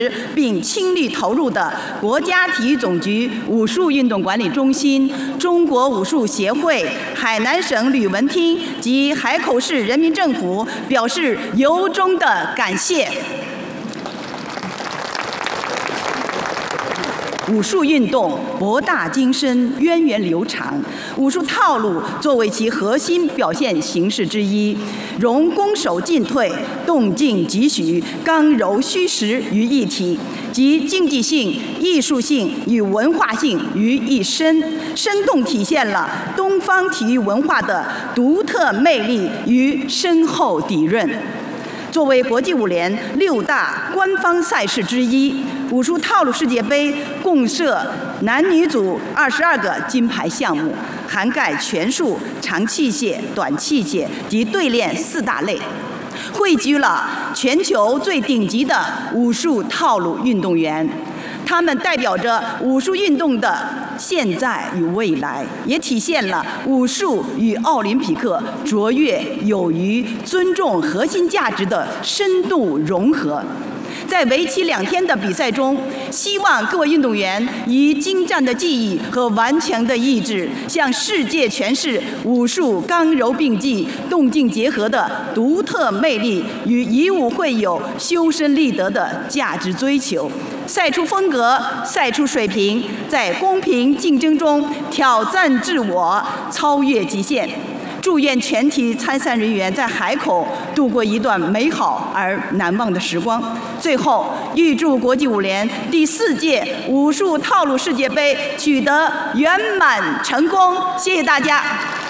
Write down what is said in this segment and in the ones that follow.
并倾力投入的国家体育总局武术运动管理中心、中国武术协会、海南省吕文厅及海口市人民政府表示由衷的感谢。武术运动博大精深、源远流长，武术套路作为其核心表现形式之一，融攻守进退、动静急徐、刚柔虚实于一体，集竞技性、艺术性与文化性于一身，生动体现了东方体育文化的独特魅力与深厚底蕴。作为国际武联6大官方赛事之一，武术套路世界杯共设男女组22个金牌项目，涵盖拳术、长器械、短器械及对练4大类，汇聚了全球最顶级的武术套路运动员。他们代表着武术运动的现在与未来，也体现了武术与奥林匹克卓越、有余、尊重核心价值的深度融合。在为期2天的比赛中，希望各位运动员以精湛的技艺和顽强的意志，向世界诠释武术刚柔并济、动静结合的独特魅力与以武会友、修身立德的价值追求。赛出风格，赛出水平，在公平竞争中挑战自我，超越极限。祝愿全体参赛人员在海口度过一段美好而难忘的时光。最后，预祝国际武联第4届武术套路世界杯取得圆满成功。谢谢大家。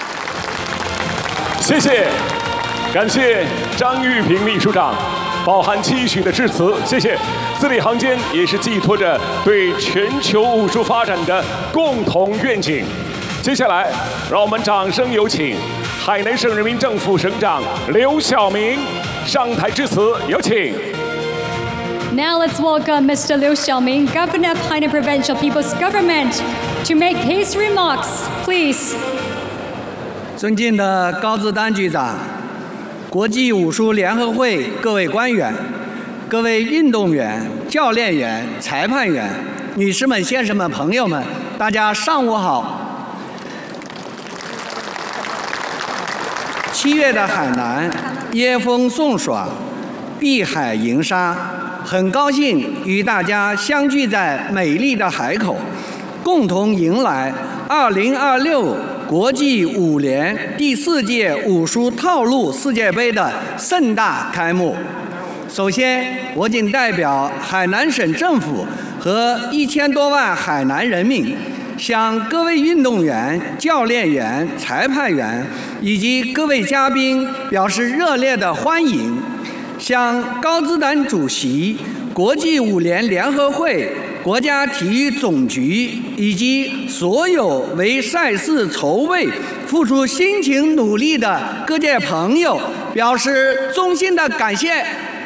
谢谢，感谢张玉平秘书长饱含期许的致辞。谢谢，字里行间也是寄托着对全球武术发展的共同愿景。接下来，让我们掌声有请海南省人民政府省长刘晓明上台致辞，有请。 Now let's welcome Mr. Liu Xiaoming, Governor of Hainan Provincial People's Government, to make his remarks. Please. 尊敬的高志丹局长、国际武术联合会各位官员、各位运动员、教练员、裁判员、女士们、先生们、朋友们，大家上午好。7月的海南，椰风送爽，碧海银沙，很高兴与大家相聚在美丽的海口，共同迎来2026国际武联第4届武术套路世界杯的盛大开幕。首先，我谨代表海南省政府和1000多万海南人民，向各位运动员、教练员、裁判员以及各位嘉宾表示热烈的欢迎，向高志丹主席、国际武联联合会、国家体育总局以及所有为赛事筹备付出辛勤努力的各界朋友表示衷心的感谢。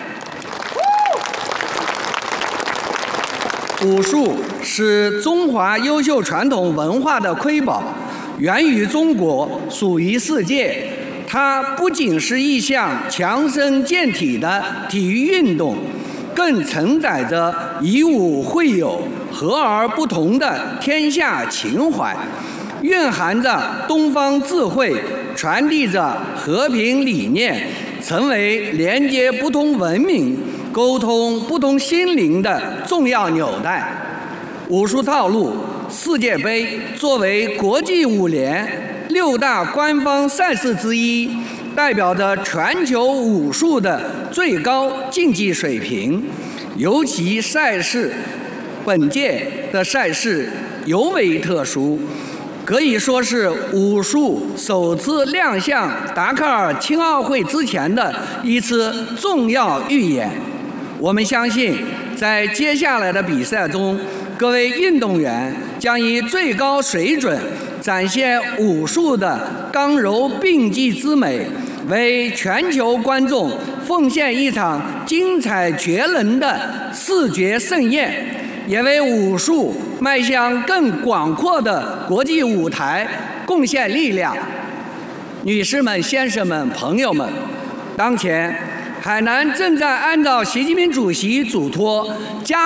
武术是中华优秀传统文化的瑰宝，源于中国，属于世界。它不仅是一项强身健体的体育运动，更承载着以武会友、和而不同的天下情怀，蕴含着东方智慧，传递着和平理念，成为连接不同文明、沟通不同心灵的重要纽带。武术套路世界杯作为国际武联6大官方赛事之一，代表着全球武术的最高竞技水平。尤其本届的赛事尤为特殊，可以说是武术首次亮相达喀尔青奥会之前的一次重要预演。我们相信，在接下来的比赛中，各位运动员将以最高水准展现武术的刚柔并济之美，为全球观众奉献一场精彩绝伦的视觉盛宴，也为武术迈向更广阔的国际舞台贡献力量。女士们、先生们、朋友们，当前海南正在按照习近平主席嘱托，加